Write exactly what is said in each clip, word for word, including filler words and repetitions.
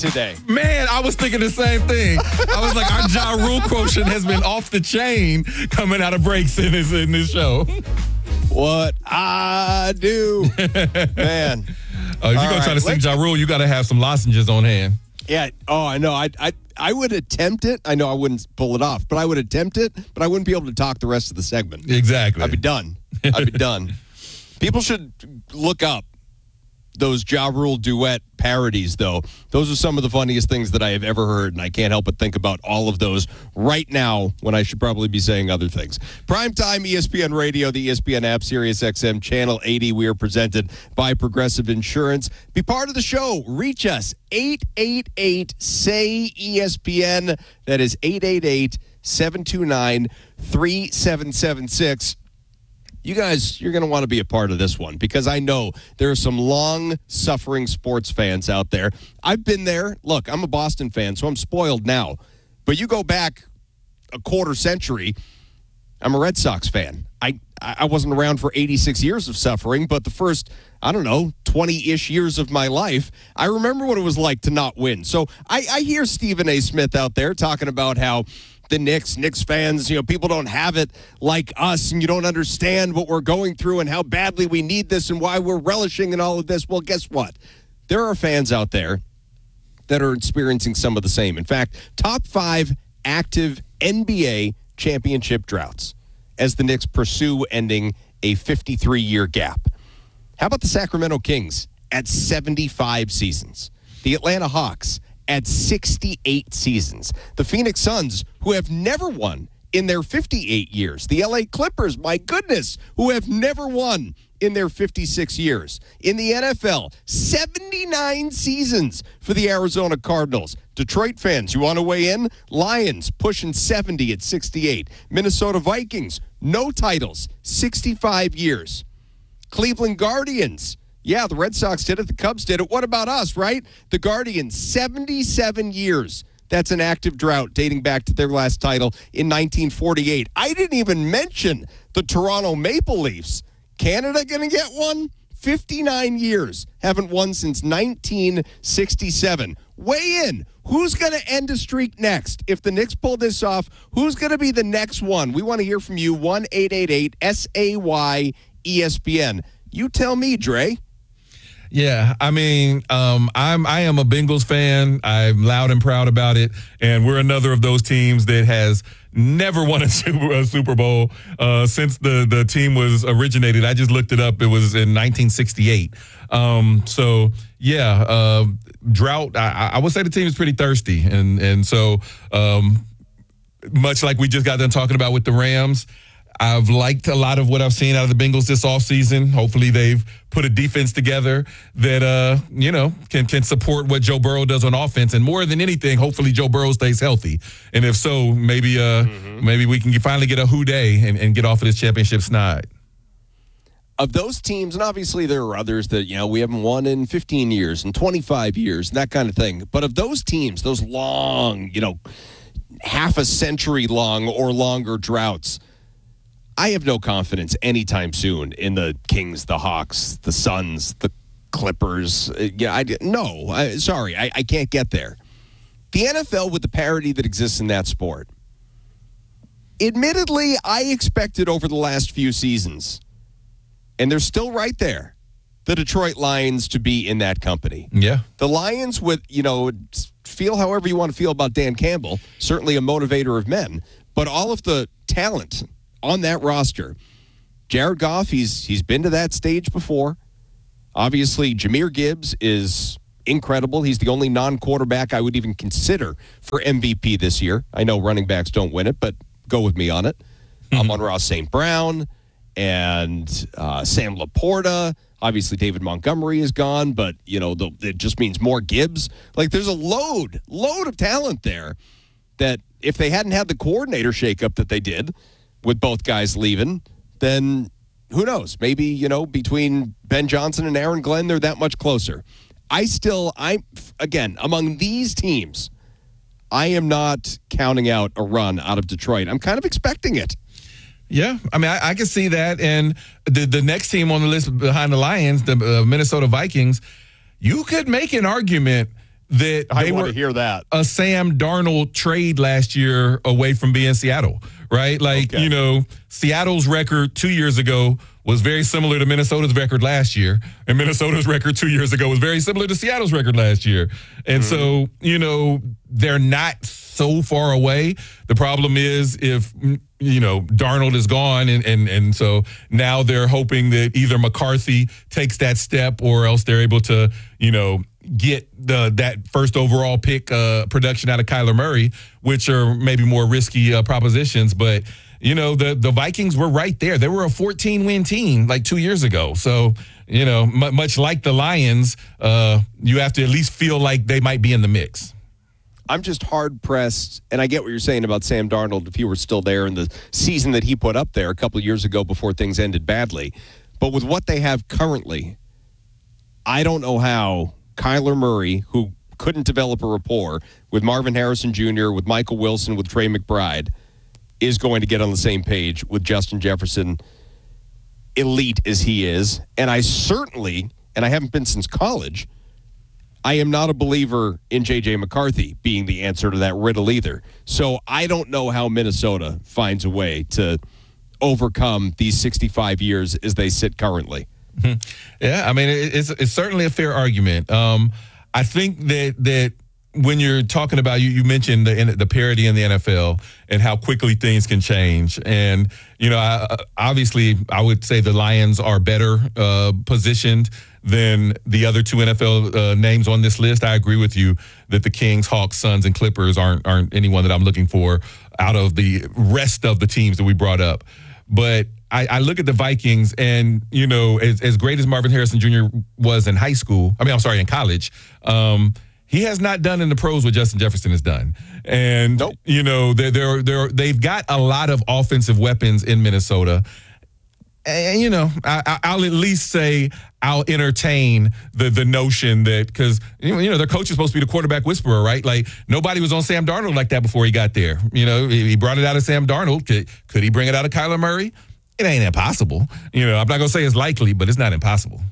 today. Man, I was thinking the same thing. I was like, our Ja Rule quotient has been off the chain coming out of breaks in this, in this show. What I do, man. Uh, if you're going to try to sing Ja Rule, you got to have some lozenges on hand. Yeah. Oh, I know. I, I I would attempt it. I know I wouldn't pull it off, but I would attempt it, but I wouldn't be able to talk the rest of the segment. Exactly. I'd be done. I'd be done. People should look up those Ja Rule duet parodies, though. Those are some of the funniest things that I have ever heard, and I can't help but think about all of those right now when I should probably be saying other things. Primetime E S P N Radio, the E S P N app, Sirius X M, Channel eighty. We are presented by Progressive Insurance. Be part of the show. Reach us, eight eight eight, S A Y, E S P N. That is eight eight eight, seven two nine, three seven seven six. You guys, you're going to want to be a part of this one because I know there are some long-suffering sports fans out there. I've been there. Look, I'm a Boston fan, so I'm spoiled now. But you go back a quarter century, I'm a Red Sox fan. I, I wasn't around for eighty-six years of suffering, but the first, I don't know, twenty-ish years of my life, I remember what it was like to not win. So I, I hear Stephen A. Smith out there talking about how the Knicks, Knicks fans, you know, people don't have it like us, and you don't understand what we're going through and how badly we need this and why we're relishing in all of this. Well, guess what? There are fans out there that are experiencing some of the same. In fact, top five active N B A championship droughts as the Knicks pursue ending a fifty-three-year gap. How about the Sacramento Kings at seventy-five seasons? The Atlanta Hawks at sixty-eight seasons. The Phoenix Suns, who have never won in their fifty-eight years. The L A Clippers, my goodness, who have never won in their fifty-six years. In the N F L, seventy-nine seasons for the Arizona Cardinals. Detroit fans, you want to weigh in? Lions pushing seventy at sixty-eight. Minnesota Vikings, no titles, sixty-five years. Cleveland Guardians, yeah, the Red Sox did it. The Cubs did it. What about us, right? The Guardians, seventy-seven years. That's an active drought dating back to their last title in nineteen forty-eight. I didn't even mention the Toronto Maple Leafs. Canada going to get one? fifty-nine years. Haven't won since nineteen sixty-seven. Weigh in. Who's going to end a streak next? If the Knicks pull this off, who's going to be the next one? We want to hear from you. one eight eight eight S A Y E S P N. You tell me, Dre. Yeah, I mean, um, I'm I am a Bengals fan. I'm loud and proud about it, and we're another of those teams that has never won a Super, a Super Bowl uh, since the the team was originated. I just looked it up; it was in nineteen sixty-eight. Um, so yeah, uh, drought. I, I would say the team is pretty thirsty, and and so um, much like we just got done talking about with the Rams. I've liked a lot of what I've seen out of the Bengals this offseason. Hopefully they've put a defense together that, uh, you know, can can support what Joe Burrow does on offense. And more than anything, hopefully Joe Burrow stays healthy. And if so, maybe uh, mm-hmm. maybe we can finally get a who day and, and get off of this championship snide. Of those teams, and obviously there are others that, you know, we haven't won in fifteen years and twenty-five years and that kind of thing. But of those teams, those long, you know, half a century long or longer droughts, I have no confidence anytime soon in the Kings, the Hawks, the Suns, the Clippers. Yeah, I no, I, sorry, I, I can't get there. The N F L, with the parity that exists in that sport, admittedly, I expected over the last few seasons, and they're still right there, the Detroit Lions to be in that company. Yeah. The Lions, with, you know, feel however you want to feel about Dan Campbell, certainly a motivator of men, but all of the talent on that roster. Jared Goff, he's he's been to that stage before. Obviously, Jahmyr Gibbs is incredible. He's the only non-quarterback I would even consider for M V P this year. I know running backs don't win it, but go with me on it. Mm-hmm. Amon-Ra Saint Brown and uh, Sam Laporta. Obviously, David Montgomery is gone, but, you know, the, it just means more Gibbs. Like, there's a load, load of talent there that if they hadn't had the coordinator shakeup that they did, with both guys leaving, then who knows? Maybe, you know, between Ben Johnson and Aaron Glenn, they're that much closer. I still, I again, among these teams, I am not counting out a run out of Detroit. I'm kind of expecting it. Yeah, I mean, I, I can see that. And the, the next team on the list behind the Lions, the uh, Minnesota Vikings, you could make an argument that I they want were to hear that. a Sam Darnold trade last year away from being Seattle, right? Like, Okay. you know, Seattle's record two years ago was very similar to Minnesota's record last year. And Minnesota's record two years ago was very similar to Seattle's record last year. And mm-hmm. so, you know, they're not so far away. The problem is if, you know, Darnold is gone. And, and, and so now they're hoping that either McCarthy takes that step or else they're able to, you know, get the that first overall pick uh, production out of Kyler Murray, which are maybe more risky uh, propositions. But, you know, the, the Vikings were right there. They were a fourteen-win team like two years ago. So, you know, m- much like the Lions, uh, you have to at least feel like they might be in the mix. I'm just hard-pressed, and I get what you're saying about Sam Darnold if he were still there in the season that he put up there a couple of years ago before things ended badly. But with what they have currently, I don't know how Kyler Murray, who couldn't develop a rapport with Marvin Harrison Junior, with Michael Wilson, with Trey McBride, is going to get on the same page with Justin Jefferson, elite as he is. And I certainly, and I haven't been since college, I am not a believer in J J McCarthy being the answer to that riddle either. So I don't know how Minnesota finds a way to overcome these sixty-five years as they sit currently. Yeah, I mean, it's it's certainly a fair argument. Um, I think that that when you're talking about, you, you mentioned the the parity in the N F L and how quickly things can change. And, you know, I, obviously I would say the Lions are better uh, positioned than the other two N F L uh, names on this list. I agree with you that the Kings, Hawks, Suns, and Clippers aren't aren't anyone that I'm looking for out of the rest of the teams that we brought up. But I, I look at the Vikings and, you know, as, as great as Marvin Harrison Junior was in high school, I mean, I'm sorry, in college, um, he has not done in the pros what Justin Jefferson has done. And, nope. you know, they're, they're, they're, they've got a lot of offensive weapons in Minnesota. And, you know, I, I'll at least say I'll entertain the the notion that, because, you know, their coach is supposed to be the quarterback whisperer, right? Like, nobody was on Sam Darnold like that before he got there. You know, he brought it out of Sam Darnold. Could, could he bring it out of Kyler Murray? It ain't impossible. You know, I'm not going to say it's likely, but it's not impossible.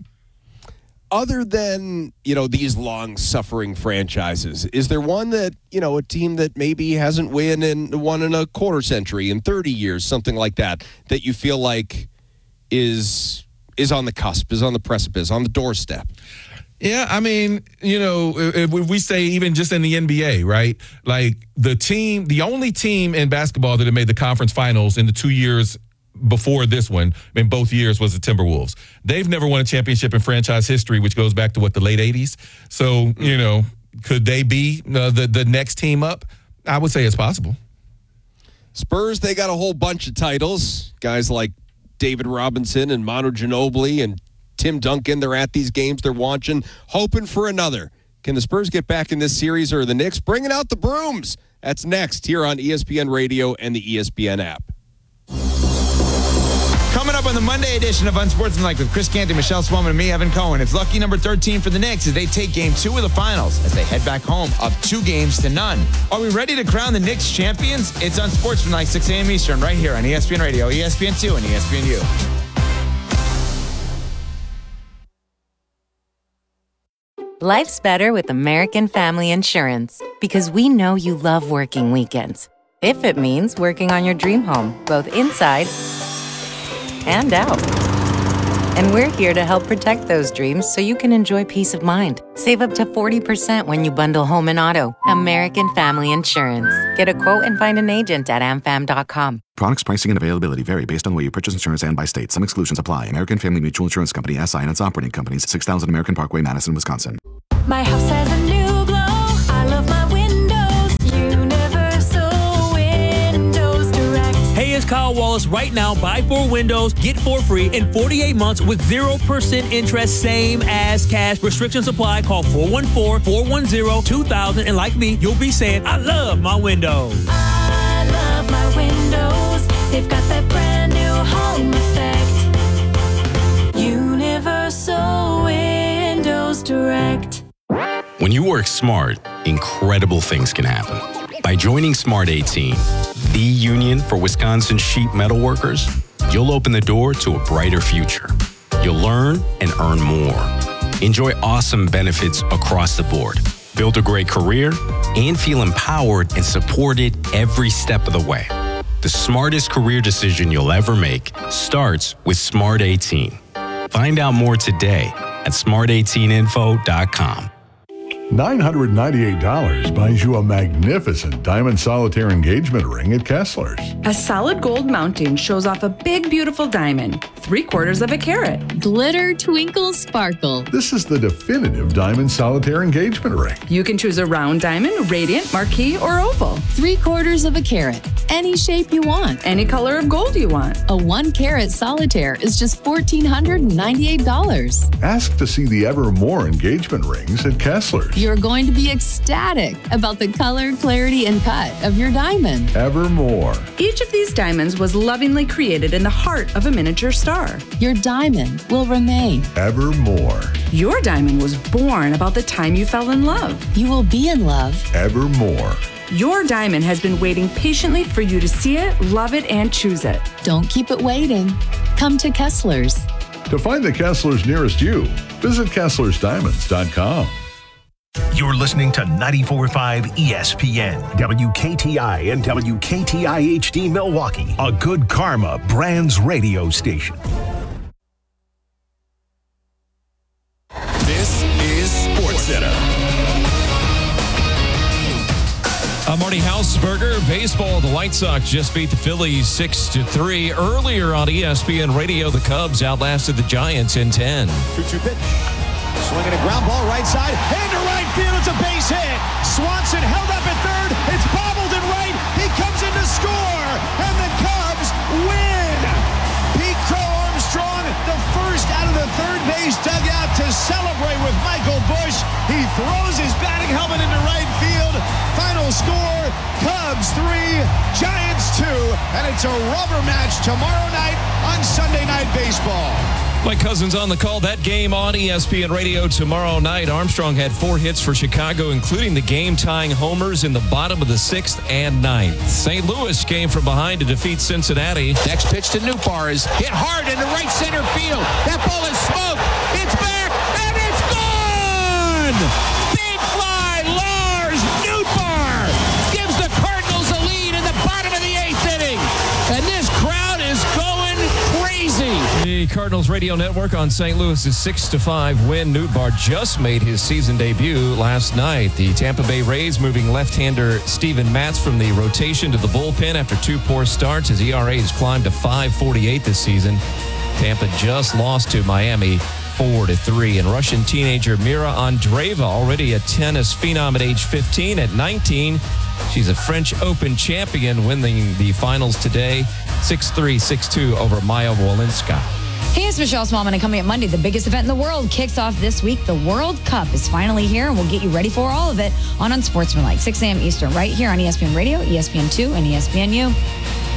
Other than, you know, these long-suffering franchises, is there one that, you know, a team that maybe hasn't won in won in a quarter century, in thirty years, something like that, that you feel like is is on the cusp, is on the precipice, on the doorstep? Yeah, I mean, you know, if we say even just in the N B A, right? Like the team, the only team in basketball that had made the conference finals in the two years before this one, in both years, was the Timberwolves. They've never won a championship in franchise history, which goes back to, what, the late eighties? So, you know, could they be uh, the, the next team up? I would say it's possible. Spurs, they got a whole bunch of titles. Guys like David Robinson and Manu Ginobili and Tim Duncan, they're at these games, they're watching, hoping for another. Can the Spurs get back in this series, or the Knicks bringing out the brooms? That's next here on E S P N Radio and the E S P N app. Coming up on the Monday edition of Unsportsmanlike with Chris Canty, Michelle Swellman, and me, Evan Cohen. It's lucky number thirteen for the Knicks as they take game two of the finals as they head back home up two games to none. Are we ready to crown the Knicks champions? It's Unsportsmanlike, six a.m. Eastern, right here on E S P N Radio, E S P N two, and E S P N U. Life's better with American Family Insurance because we know you love working weekends. If it means working on your dream home, both inside and out. And we're here to help protect those dreams so you can enjoy peace of mind. Save up to forty percent when you bundle home and auto. American Family Insurance. Get a quote and find an agent at am fam dot com. Products, pricing, and availability vary based on where you purchase insurance and by state. Some exclusions apply. American Family Mutual Insurance Company, S I and its operating companies, six thousand American Parkway, Madison, Wisconsin. My house has a new glow. I love my windows. Universal Windows Direct. Hey, it's Kyle Wallace. Right now, buy four windows, get four free in forty-eight months with zero percent interest, same as cash. Restrictions apply. Call four one four, four one zero, two thousand. And like me, you'll be saying, I love my windows. I love my windows. They've got that brand new home effect. Universal Windows Direct. When you work smart, incredible things can happen. By joining Smart eighteen, the union for Wisconsin sheet metal workers, you'll open the door to a brighter future. You'll learn and earn more. Enjoy awesome benefits across the board. build a great career, and feel empowered and supported every step of the way. The smartest career decision you'll ever make starts with Smart eighteen. Find out more today at smart eighteen info dot com. nine hundred ninety-eight dollars buys you a magnificent diamond solitaire engagement ring at Kessler's. A solid gold mounting shows off a big, beautiful diamond, three quarters of a carat. Glitter, twinkle, sparkle. This is the definitive diamond solitaire engagement ring. You can choose a round diamond, radiant, marquise, or oval. Three quarters of a carat. Any shape you want. Any color of gold you want. A one carat solitaire is just one thousand four hundred ninety-eight dollars. Ask to see the Evermore engagement rings at Kessler's. You're going to be ecstatic about the color, clarity, and cut of your diamond. Evermore. Each of these diamonds was lovingly created in the heart of a miniature star. Your diamond will remain. Evermore. Your diamond was born about the time you fell in love. You will be in love. Evermore. Your diamond has been waiting patiently for you to see it, love it, and choose it. Don't keep it waiting. Come to Kessler's. To find the Kessler's nearest you, visit Kesslers Diamonds dot com. You're listening to ninety-four point five E S P N, W K T I and W K T I H D Milwaukee, a Good Karma Brands radio station. This is SportsCenter. I'm Marty Hausberger. Baseball, the White Sox just beat the Phillies six to three. Earlier on E S P N Radio, the Cubs outlasted the Giants in ten. two two pitch. Swinging a ground ball right side. Into right field. It's a base hit. Swanson held up at third. It's bobbled in right. He comes in to score. And the Cubs win. Pete Crow Armstrong, the first out of the third base dugout to celebrate with Michael Busch. He throws his batting helmet into right field. Final score, Cubs three, Giants two. And it's a rubber match tomorrow night on Sunday Night Baseball. Mike Cousins on the call. That game on E S P N Radio tomorrow night. Armstrong had four hits for Chicago, including the game-tying homers in the bottom of the sixth and ninth. Saint Louis came from behind to defeat Cincinnati. Next pitch to Nootbaar is hit hard into right center field. That ball is smoked. It's back, and it's gone! Big fly, Lars Nootbaar gives the Cardinals a lead in the bottom of the eighth inning. And this crowd is going crazy. The Cardinals radio network on Saint Louis's six to five win. Nootbaar just made his season debut last night. The Tampa Bay Rays moving left-hander Steven Matz from the rotation to the bullpen after two poor starts. His E R A has climbed to five forty-eight this season. Tampa just lost to Miami four to three. And Russian teenager Mira Andreeva, already a tennis phenom at age fifteen. At nineteen, she's a French Open champion, winning the finals today, six three, six two over Maya Wolinska. Hey, it's Michelle Smallman, and coming up Monday, the biggest event in the world kicks off this week. The World Cup is finally here, and we'll get you ready for all of it on Unsportsmanlike, six a.m. Eastern, right here on E S P N Radio, E S P N two, and E S P N U.